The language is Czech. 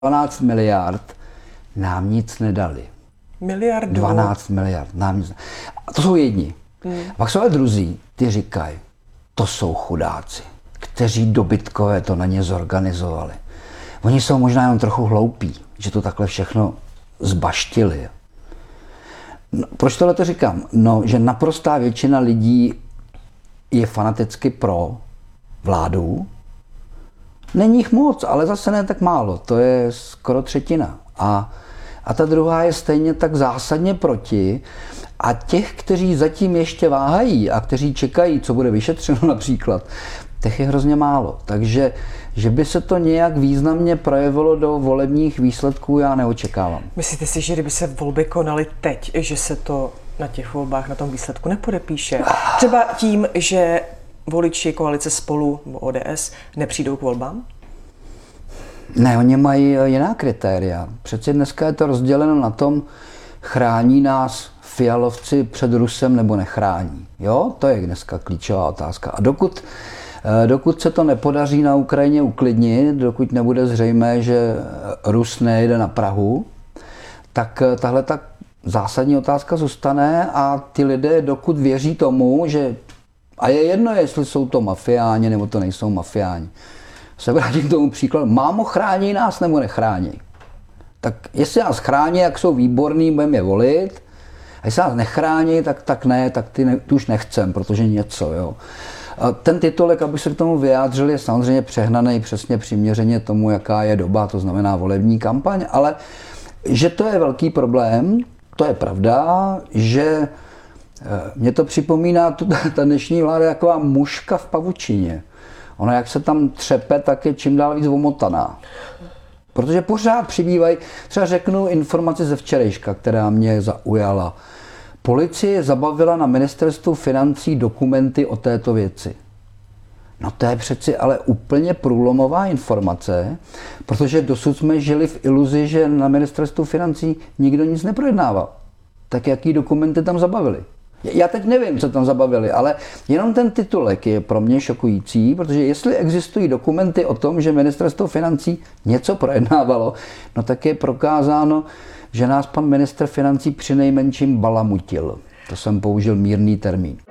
12 miliard nám nic nedali. Miliardu? 12 miliard nám nic. A to jsou jedni. Pak jsou ale druzí, ty říkají, to jsou chudáci, kteří dobytkové to na ně zorganizovali. Oni jsou možná jenom trochu hloupí, že to takhle všechno zbaštili. No, proč tohle to říkám? No, že naprostá většina lidí je fanaticky pro vládu. Není jich moc, ale zase ne tak málo. To je skoro třetina. A ta druhá je stejně tak zásadně proti. A těch, kteří zatím ještě váhají a kteří čekají, co bude vyšetřeno například, těch je hrozně málo. Takže, že by se to nějak významně projevilo do volebních výsledků, já neočekávám. Myslíte si, že kdyby se volby konaly teď, že se to na těch volbách, na tom výsledku nepodepíše? Třeba tím, že voliči koalice Spolu nebo ODS nepřijdou k volbám? Ne, oni mají jiná kritéria. Přeci dneska je to rozděleno na tom, chrání nás Fialovci před Rusem nebo nechrání. Jo, to je dneska klíčová otázka. A dokud se to nepodaří na Ukrajině uklidnit, dokud nebude zřejmé, že Rus nejede na Prahu, tak tahle ta zásadní otázka zůstane a ty lidé, dokud věří tomu, že a je jedno, jestli jsou to mafiáni nebo to nejsou mafiáni. Se vrátím k tomu příkladu. Mámo, chrání nás nebo nechrání? Tak jestli nás chrání, jak jsou výborní, budeme je volit. A jestli nás nechrání, tak ne, tak ty už nechcem, protože něco. Jo. A ten titulek, aby se k tomu vyjádřili, je samozřejmě přehnaný přesně přiměřeně tomu, jaká je doba, to znamená volební kampaň, ale že to je velký problém, to je pravda, že mě to připomíná, ta dnešní vláda je taková muška v pavučině. Ona, jak se tam třepe, tak je čím dál víc omotaná. Protože pořád přibývají, třeba řeknu informaci ze včerejška, která mě zaujala. Policie zabavila na ministerstvu financí dokumenty o této věci. No to je přeci ale úplně průlomová informace, protože dosud jsme žili v iluzi, že na ministerstvu financí nikdo nic neprojednával. Tak jaký dokumenty tam zabavili? Já teď nevím, co tam zabavili, ale jenom ten titulek je pro mě šokující, protože jestli existují dokumenty o tom, že ministerstvo financí něco projednávalo, no tak je prokázáno, že nás pan ministr financí přinejmenším balamutil. To jsem použil mírný termín.